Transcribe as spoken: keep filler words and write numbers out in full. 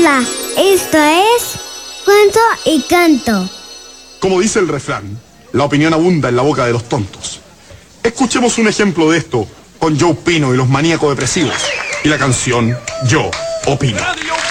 Hola, esto es Cuento y Canto. Como dice el refrán, la opinión abunda en la boca de los tontos. Escuchemos un ejemplo de esto con Joe Pino y los maníacos depresivos y la canción Yo Opino.